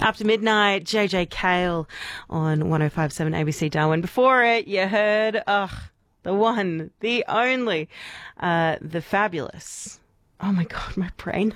After midnight, JJ Cale on 105.7 ABC Darwin. Before it, you heard, the one, the only, the fabulous. Oh my God, my brain.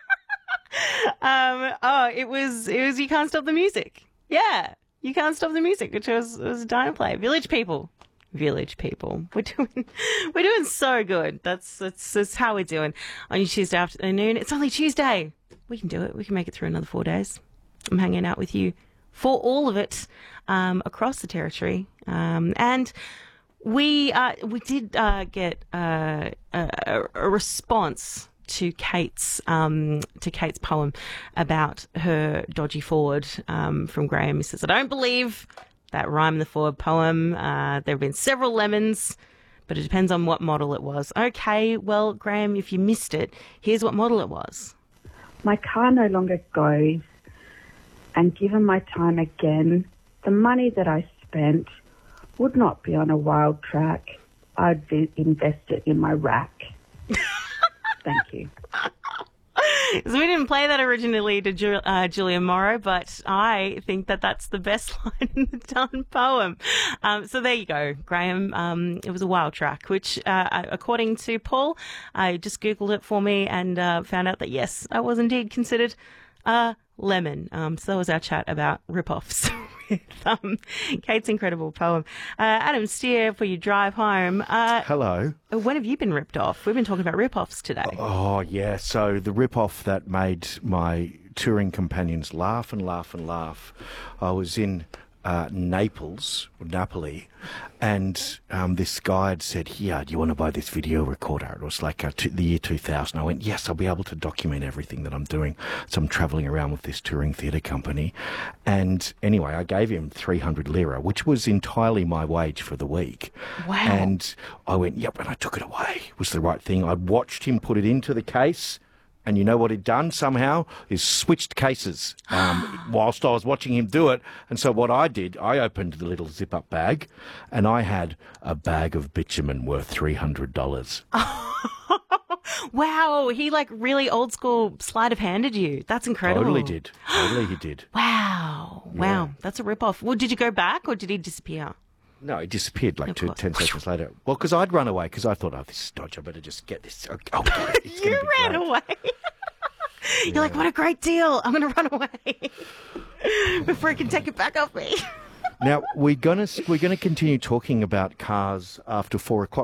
It was You Can't Stop the Music. Yeah, You Can't Stop the Music, which was a dying play. Village People. We're doing so good. That's how we're doing on your Tuesday afternoon. It's only Tuesday. We can do it. We can make it through another 4 days. I'm hanging out with you for all of it, across the territory. And we did get a response to Kate's poem about her dodgy Ford, from Graham. He says, I don't believe that rhyme in the Ford poem. There have been several lemons, but it depends on what model it was. Okay, well, Graham, if you missed it, here's what model it was. My car no longer goes, and given my time again, the money that I spent would not be on a wild track. I'd invest it in my rack. Thank you. So we didn't play that originally to Julia Morrow, but I think that that's the best line in the done poem. So there you go, Graham. It was a wild track, which, according to Paul, I just Googled it for me and found out that, yes, I was indeed considered a lemon. So that was our chat about rip-offs with Kate's incredible poem. Adam Steer, for your drive home. Hello. When have you been ripped off? We've been talking about rip-offs today. Oh, yeah. So the rip-off that made my touring companions laugh and laugh and laugh. I was in Napoli, and this guy had said, here, do you want to buy this video recorder? It was like the year 2000. I went, yes, I'll be able to document everything that I'm doing. So I'm travelling around with this touring theatre company. And anyway, I gave him 300 lira, which was entirely my wage for the week. Wow. And I went, yep, and I took it away. It was the right thing. I'd watched him put it into the case. And you know what he'd done somehow? Is switched cases whilst I was watching him do it. And so what I did, I opened the little zip-up bag and I had a bag of bitumen worth $300. Wow, he really old school sleight of handed you. That's incredible. Totally did. Totally he did. Wow. Yeah. Wow. That's a rip-off. Well, did you go back or did he disappear? No, he disappeared 10 seconds later. Well, because I'd run away because I thought, this is dodgy. I better just get this. You ran away. You're like, what a great deal. I'm going to run away before he can take it back off me. Now, we're going to continue talking about cars after 4 o'clock.